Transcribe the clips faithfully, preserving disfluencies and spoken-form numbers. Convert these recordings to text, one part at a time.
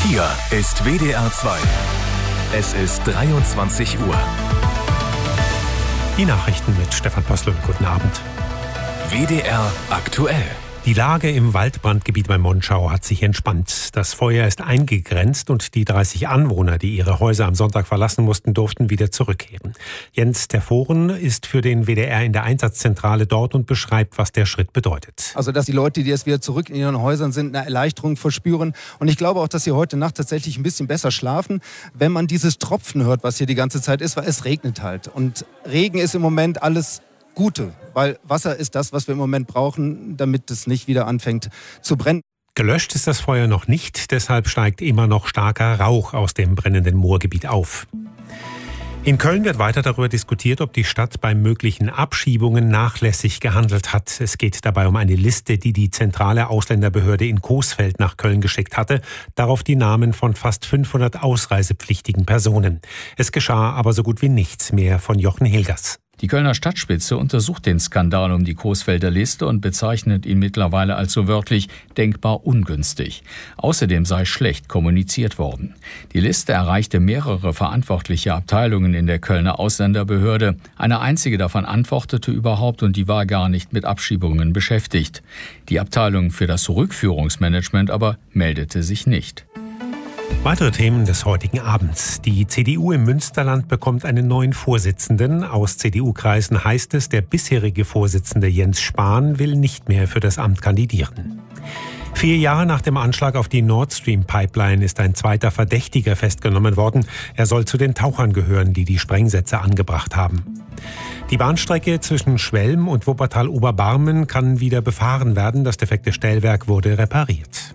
Hier ist W D R zwei. Es ist dreiundzwanzig Uhr. Die Nachrichten mit Stefan Postel. Guten Abend. W D R aktuell. Die Lage im Waldbrandgebiet bei Monschau hat sich entspannt. Das Feuer ist eingegrenzt und die dreißig Anwohner, die ihre Häuser am Sonntag verlassen mussten, durften wieder zurückkehren. Jens Terforen ist für den W D R in der Einsatzzentrale dort und beschreibt, was der Schritt bedeutet. Also, dass die Leute, die jetzt wieder zurück in ihren Häusern sind, eine Erleichterung verspüren. Und ich glaube auch, dass sie heute Nacht tatsächlich ein bisschen besser schlafen, wenn man dieses Tropfen hört, was hier die ganze Zeit ist, weil es regnet halt. Und Regen ist im Moment alles Gute, weil Wasser ist das, was wir im Moment brauchen, damit es nicht wieder anfängt zu brennen. Gelöscht ist das Feuer noch nicht, deshalb steigt immer noch starker Rauch aus dem brennenden Moorgebiet auf. In Köln wird weiter darüber diskutiert, ob die Stadt bei möglichen Abschiebungen nachlässig gehandelt hat. Es geht dabei um eine Liste, die die zentrale Ausländerbehörde in Coesfeld nach Köln geschickt hatte. Darauf die Namen von fast fünfhundert ausreisepflichtigen Personen. Es geschah aber so gut wie nichts mehr. Von Jochen Hilgers. Die Kölner Stadtspitze untersucht den Skandal um die Coesfelder Liste und bezeichnet ihn mittlerweile als so wörtlich denkbar ungünstig. Außerdem sei schlecht kommuniziert worden. Die Liste erreichte mehrere verantwortliche Abteilungen in der Kölner Ausländerbehörde. Eine einzige davon antwortete überhaupt und die war gar nicht mit Abschiebungen beschäftigt. Die Abteilung für das Rückführungsmanagement aber meldete sich nicht. Weitere Themen des heutigen Abends. Die C D U im Münsterland bekommt einen neuen Vorsitzenden. Aus C D U-Kreisen heißt es, der bisherige Vorsitzende Jens Spahn will nicht mehr für das Amt kandidieren. Vier Jahre nach dem Anschlag auf die Nord Stream Pipeline ist ein zweiter Verdächtiger festgenommen worden. Er soll zu den Tauchern gehören, die die Sprengsätze angebracht haben. Die Bahnstrecke zwischen Schwelm und Wuppertal-Oberbarmen kann wieder befahren werden. Das defekte Stellwerk wurde repariert.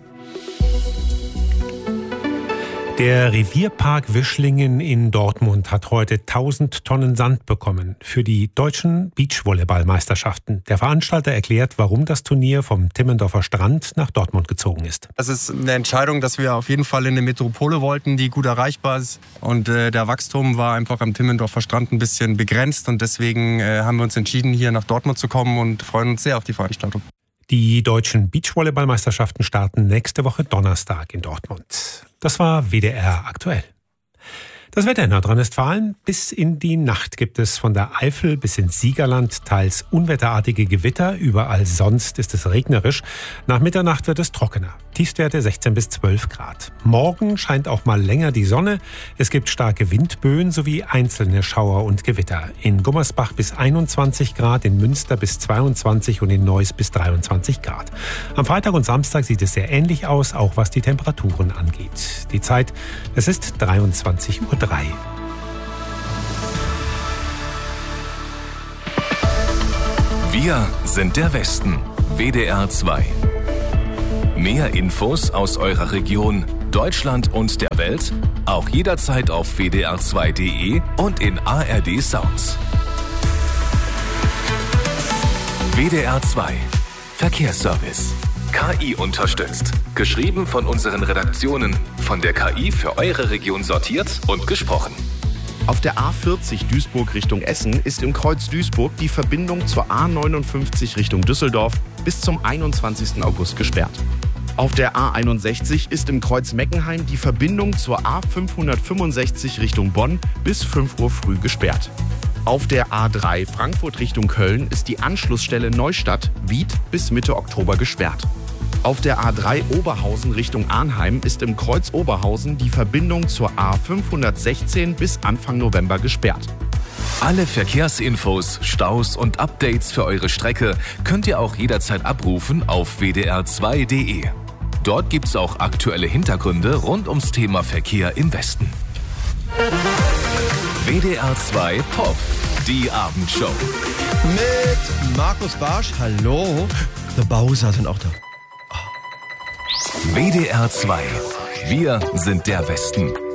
Der Revierpark Wischlingen in Dortmund hat heute tausend Tonnen Sand bekommen für die deutschen Beachvolleyballmeisterschaften. Der Veranstalter erklärt, warum das Turnier vom Timmendorfer Strand nach Dortmund gezogen ist. Das ist eine Entscheidung, dass wir auf jeden Fall in eine Metropole wollten, die gut erreichbar ist. Und äh, der Wachstum war einfach am Timmendorfer Strand ein bisschen begrenzt. Und deswegen äh, haben wir uns entschieden, hier nach Dortmund zu kommen und freuen uns sehr auf die Veranstaltung. Die deutschen Beachvolleyballmeisterschaften starten nächste Woche Donnerstag in Dortmund. Das war W D R aktuell. Das Wetter in Nordrhein-Westfalen. Bis in die Nacht gibt es von der Eifel bis ins Siegerland teils unwetterartige Gewitter. Überall sonst ist es regnerisch. Nach Mitternacht wird es trockener. Tiefstwerte sechzehn bis zwölf Grad. Morgen scheint auch mal länger die Sonne. Es gibt starke Windböen sowie einzelne Schauer und Gewitter. In Gummersbach bis einundzwanzig Grad, in Münster bis zweiundzwanzig und in Neuss bis dreiundzwanzig Grad. Am Freitag und Samstag sieht es sehr ähnlich aus, auch was die Temperaturen angeht. Die Zeit, es ist dreiundzwanzig Uhr drei. Wir sind der Westen. W D R zwei. Mehr Infos aus eurer Region, Deutschland und der Welt auch jederzeit auf w d r zwei punkt d e und in A R D Sounds. W D R zwei Verkehrsservice. K I unterstützt. Geschrieben von unseren Redaktionen. Von der K I für eure Region sortiert und gesprochen. Auf der A vierzig Duisburg Richtung Essen ist im Kreuz Duisburg die Verbindung zur A neunundfünfzig Richtung Düsseldorf bis zum einundzwanzigsten August gesperrt. Auf der A einundsechzig ist im Kreuz Meckenheim die Verbindung zur A fünfhundertfünfundsechzig Richtung Bonn bis fünf Uhr früh gesperrt. Auf der A drei Frankfurt Richtung Köln ist die Anschlussstelle Neustadt Wied bis Mitte Oktober gesperrt. Auf der A drei Oberhausen Richtung Arnheim ist im Kreuz Oberhausen die Verbindung zur A fünfhundertsechzehn bis Anfang November gesperrt. Alle Verkehrsinfos, Staus und Updates für eure Strecke könnt ihr auch jederzeit abrufen auf w d r zwei punkt d e. Dort gibt's auch aktuelle Hintergründe rund ums Thema Verkehr im Westen. W D R zwei Pop, die Abendshow. Mit Markus Barsch, hallo. Der Bowser sind auch da. W D R zwei. Wir sind der Westen.